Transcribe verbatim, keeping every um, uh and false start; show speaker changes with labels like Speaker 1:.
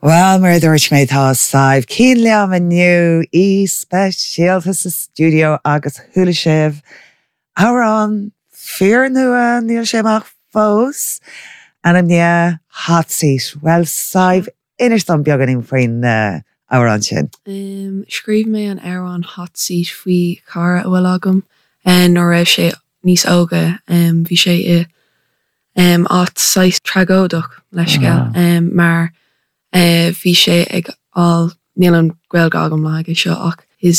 Speaker 1: Well, mar dúirt méid tá saibh cín leam aniu í speisialtas sa studio agus thula sibh árán fear nua níl séach fós an am nia hot seat. Well, saibh inar stan beaggan im faoin uh, árán sin.
Speaker 2: Um, Scríb mé an árán hot seat faoi cara a bhfuil agam an nó raibh sé níos óga um, bhí sé i um, áit sais tragódach leis gael um, mar Uh, bhí sé ag all níl an gweil gagam le ag seo ach